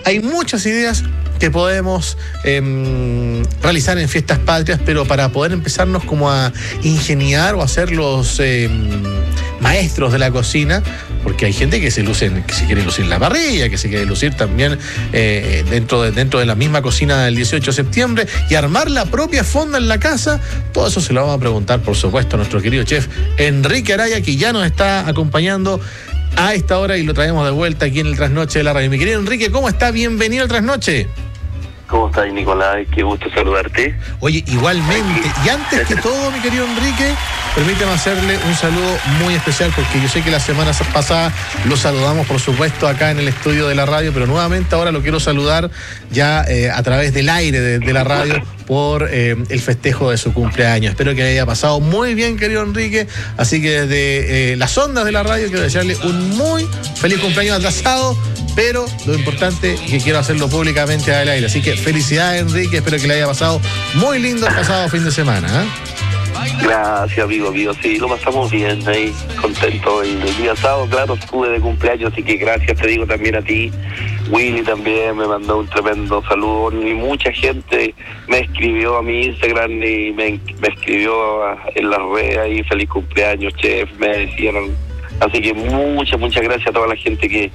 hay muchas ideas que podemos realizar en fiestas patrias, pero para poder empezarnos como a ingeniar o hacer los maestros de la cocina, porque hay gente que se quiere lucir la parrilla, que se quiere lucir también dentro de la misma cocina del 18 de septiembre y armar la propia fonda en la casa. Todo eso se lo vamos a preguntar, por supuesto, a nuestro querido chef Enrique Araya, que ya nos está acompañando a esta hora y lo traemos de vuelta aquí en el Trasnoche de la Radio. Mi querido Enrique, ¿cómo está? Bienvenido al Trasnoche. ¿Cómo estás, Nicolás? Qué gusto saludarte. Oye, igualmente. Y antes que todo, mi querido Enrique, permíteme hacerle un saludo muy especial, porque yo sé que la semana pasada lo saludamos, por supuesto, acá en el estudio de la radio, pero nuevamente ahora lo quiero saludar ya a través del aire de la radio por el festejo de su cumpleaños. Espero que haya pasado muy bien, querido Enrique. Así que desde las ondas de la radio quiero desearle un muy feliz cumpleaños atrasado, pero lo importante es que quiero hacerlo públicamente al aire. Así que felicidades, Enrique, espero que le haya pasado muy lindo el pasado fin de semana, ¿eh? Gracias, amigo mío, sí, lo pasamos bien ahí, contento. Y el día sábado, claro, estuve de cumpleaños, así que gracias te digo también a ti. Willy también me mandó un tremendo saludo, y mucha gente me escribió a mi Instagram y me escribió en las redes ahí, feliz cumpleaños, chef, me decían. Así que muchas gracias a toda la gente que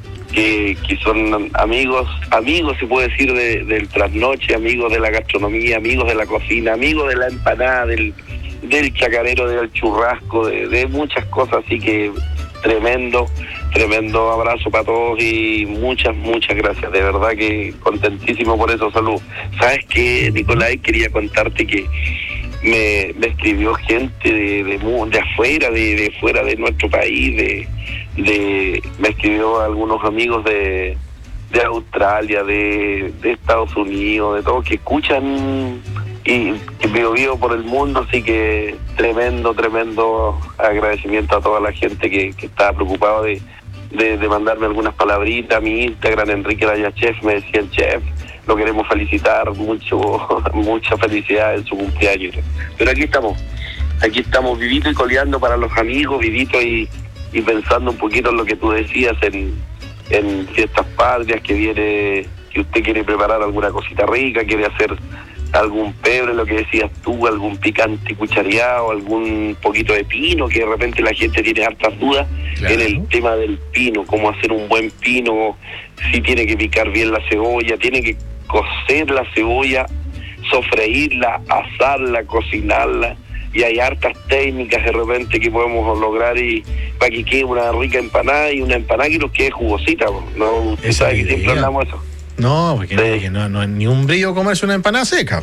son amigos, se puede decir, del trasnoche, amigos de la gastronomía, amigos de la cocina, amigos de la empanada, del chacarero, del churrasco, de muchas cosas. Así que tremendo abrazo para todos y muchas gracias, de verdad que contentísimo por eso. Salud. ¿Sabes qué, Nicolás? Quería contarte que me escribió gente de afuera, de fuera de nuestro país, me escribió algunos amigos de Australia, de Estados Unidos, de todos que escuchan y que vivo por el mundo. Así que tremendo agradecimiento a toda la gente que está preocupada de mandarme algunas palabritas a mi Instagram, Enrique Araya Chef. Me decían, chef, lo queremos felicitar, mucha felicidad en su cumpleaños. Pero aquí estamos vivito y coleando para los amigos, vivito y pensando un poquito en lo que tú decías en fiestas patrias, que usted quiere preparar alguna cosita rica, quiere hacer algún pebre, lo que decías tú, algún picante cuchareado, algún poquito de pino, que de repente la gente tiene hartas dudas. Claro. En el tema del pino, cómo hacer un buen pino, si tiene que picar bien la cebolla, tiene que cocer la cebolla, sofreírla, asarla, cocinarla, y hay hartas técnicas de repente que podemos lograr y para que quede una rica empanada, y una empanada que nos quede jugosita, ¿no? Usted sabe que siempre hablamos de eso. No, porque sí. No es ni un brillo comerse una empanada seca.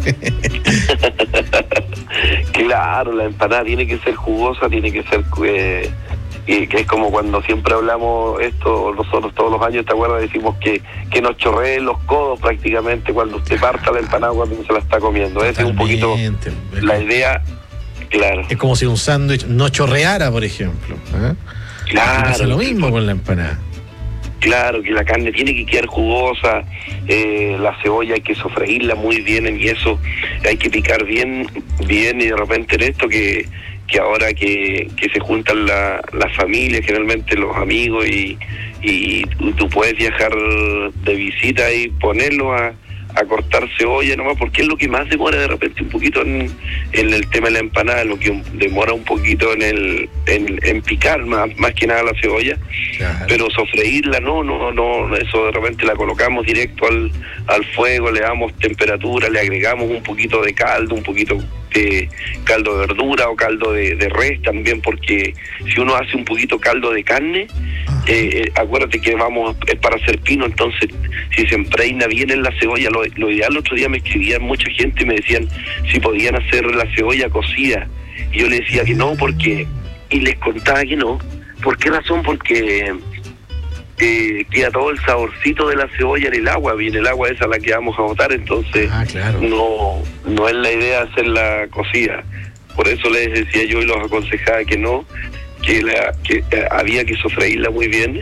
Claro, la empanada tiene que ser jugosa, tiene que ser que es como cuando siempre hablamos esto, nosotros todos los años, ¿te acuerdas? Decimos que nos chorreen los codos prácticamente cuando usted parta la empanada cuando se la está comiendo. Esa es un poquito la idea, claro. Es como si un sándwich no chorreara, por ejemplo, ¿eh? Claro. Pasa lo mismo con la empanada. Claro, que la carne tiene que quedar jugosa, la cebolla hay que sofreírla muy bien, y eso hay que picar bien, y de repente en esto que ahora que se juntan las familias, generalmente los amigos, y tú puedes viajar de visita y ponerlo a cortar cebolla nomás, porque es lo que más demora de repente un poquito en el tema de la empanada, lo que demora un poquito en picar más que nada la cebolla. Claro. Pero sofreírla no, eso de repente la colocamos directo al fuego, le damos temperatura, le agregamos un poquito de caldo, un poquito de caldo de verdura o caldo de res también, porque si uno hace un poquito caldo de carne, acuérdate que es para hacer pino, entonces si se empreina bien en la cebolla, lo ideal. El otro día me escribían mucha gente y me decían si podían hacer la cebolla cocida, y yo les decía que no, y les contaba que no. ¿Por qué razón? Porque queda todo el saborcito de la cebolla en el agua, y en el agua esa la que vamos a botar, entonces claro. no es la idea hacerla cocida. Por eso les decía yo y los aconsejaba que no, que había que sofreírla muy bien,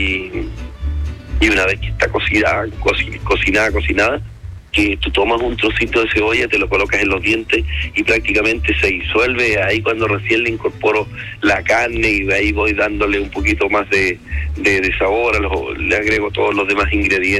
y una vez que está cocinada, que tú tomas un trocito de cebolla, te lo colocas en los dientes y prácticamente se disuelve ahí cuando recién le incorporo la carne, y de ahí voy dándole un poquito más de sabor, le agrego todos los demás ingredientes